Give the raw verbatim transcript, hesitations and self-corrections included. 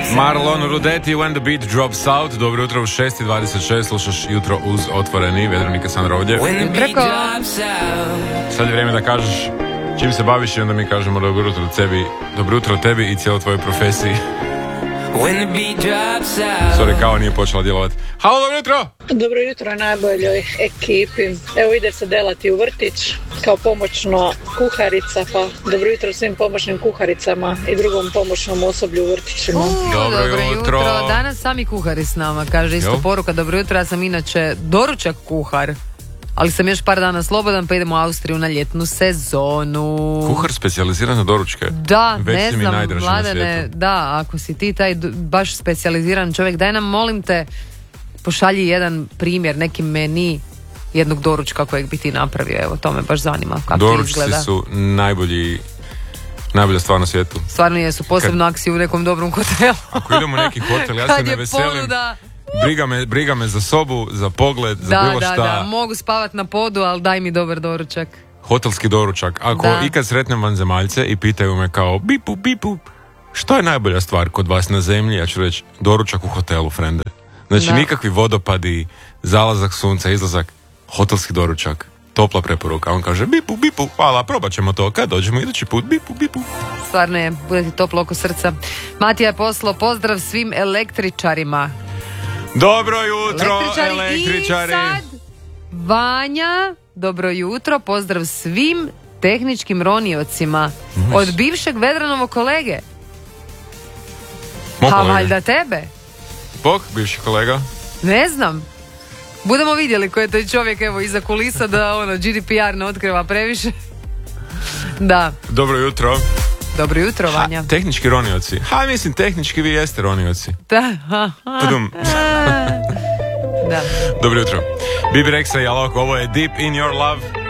Marlon Rudeti, When the Beat Drops Out. Dobro jutro u šest i dvadeset šest, slušaš Jutro uz otvoreni. Vedran i Kasandra ovdje. Sad je vrijeme da kažeš čim se baviš i onda mi kažemo dobro jutro tebi, dobro jutro tebi i cijeloj tvojoj profesiji. Sorry, kao nije počela djelovati. Halo, dobro jutro! Dobro jutro najboljoj ekipi. Evo ide se delati u vrtić kao pomoćno kuharica, pa dobro jutro svim pomoćnim kuharicama i drugom pomoćnom osoblju u vrtićima. Uh, dobro, dobro jutro. jutro. Danas sami kuhari s nama, kaže isto jo. Poruka. Dobro jutro, ja sam inače doručak kuhar, ali sam još par dana slobodan pa idemo u Austriju na ljetnu sezonu. Kuhar specijaliziran na doručke? Da, već ne znam, Mladene, da, ako si ti taj baš specijaliziran čovjek, daj nam, molim te, pošalji jedan primjer, neki meni jednog doručka kojeg bi ti napravio, evo, to me baš zanima kako doručci ti izgleda. Su najbolji, najbolja stvar na svijetu. Stvarno jesu, posebno Kad... akciju u nekom dobrom hotelu. Ako idemo u neki hotel, ja se ne veselim. Ponuda... Briga me, briga me za sobu, za pogled, za da, bilo da, šta. Da, da, mogu spavat na podu, ali daj mi dobar doručak. Hotelski doručak. Ako da. ikad sretnem vanzemaljce i pitaju me kao bipu, bipu, što je najbolja stvar kod vas na zemlji, ja ću reći doručak u hotelu, frende. Znači da. nikakvi vodopadi, zalazak sunca, izlazak, hotelski doručak. Topla preporuka. On kaže bipu, bipu, hvala, probat ćemo to. Kad dođemo idući put, bipu, bipu. Stvarno je, bude ti toplo oko srca. Matija je poslao pozdrav svim električarima. Dobro jutro, električari. električari. I sad Vanja, dobro jutro, pozdrav svim tehničkim roniocima. Nice. Od bivšeg Vedranovog kolege. Mo pa kolega. valjda tebe. Bog, bivši kolega? Ne znam. Budemo vidjeli ko je taj čovjek, evo, iza kulisa, da ono, G D P R ne otkriva previše. Da. Dobro jutro. Dobro jutro, Vanja. Ha, tehnički ronioci. Ha, mislim, tehnički vi jeste ronioci. Da. Tudum. Da. Dobro jutro. Bibi Rexa i Alok, ovo je Deep in Your Love.